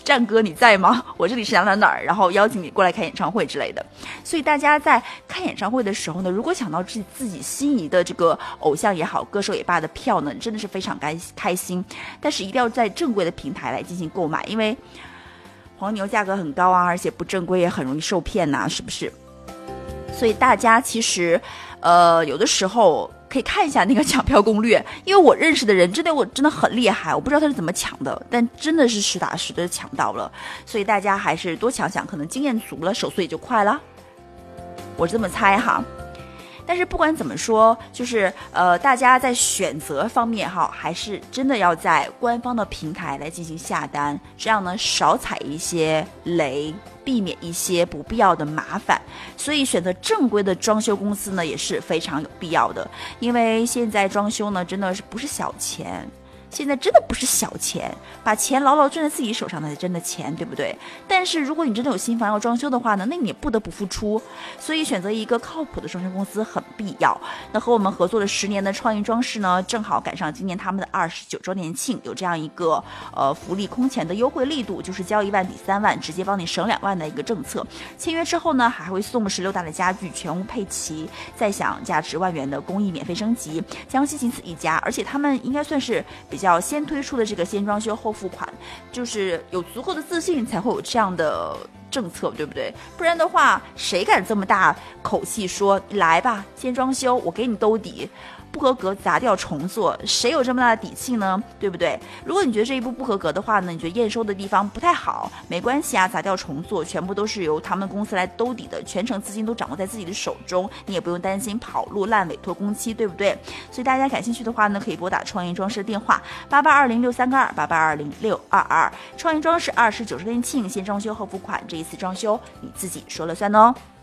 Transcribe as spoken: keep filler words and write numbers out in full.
战哥你在吗？我这里是哪哪哪儿，然后邀请你过来看演唱会之类的。所以大家在看演唱会的时候呢，如果抢到自己自己心仪的这个偶像也好，歌手也罢的票呢，真的是非常开开心。但是一定要在正规的平台来进行购买，因为黄牛价格很高啊，而且不正规也很容易受骗呐、啊，是不是？所以大家其实呃有的时候可以看一下那个抢票攻略，因为我认识的人真的我真的很厉害，我不知道他是怎么抢的，但真的是实打实的抢到了。所以大家还是多抢抢，可能经验足了，手速也就快了，我这么猜哈。但是不管怎么说，就是呃，大家在选择方面哈，还是真的要在官方的平台来进行下单，这样呢少踩一些雷，避免一些不必要的麻烦。所以选择正规的装修公司呢也是非常有必要的，因为现在装修呢真的是不是小钱。现在真的不是小钱，把钱牢牢攥在自己手上的才真的钱，对不对？但是如果你真的有新房要装修的话呢，那你也不得不付出，所以选择一个靠谱的装修公司很必要。那和我们合作了十年的创意装饰呢，正好赶上今年他们的二十九周年庆，有这样一个呃福利空前的优惠力度，就是交一万抵三万，直接帮你省两万的一个政策。签约之后呢，还会送十六大的家具全屋配齐，再享价值万元的工艺免费升级，江西仅此一家，而且他们应该算是比较先推出的这个先装修后付款，就是有足够的自信才会有这样的政策，对不对？不然的话，谁敢这么大口气说来吧，先装修，我给你兜底，不合格砸掉重做，谁有这么大的底气呢？对不对？如果你觉得这一步不合格的话呢，你觉得验收的地方不太好，没关系啊，砸掉重做，全部都是由他们公司来兜底的，全程资金都掌握在自己的手中，你也不用担心跑路、烂尾、拖工期，对不对？所以大家感兴趣的话呢，可以拨打创意装饰的电话八八二零六三个二八八二零六二二。创意装饰二十九周年庆，先装修后付款，这一次装修你自己说了算哦。